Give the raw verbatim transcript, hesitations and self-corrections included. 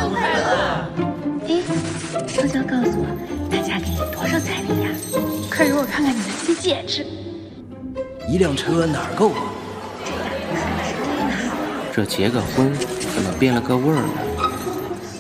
快乐！哎，悄悄告诉我，大家给你多少彩礼呀？快给我看看你的金戒指。 一辆车哪儿够啊？ 这结个婚怎么变了个味儿呢？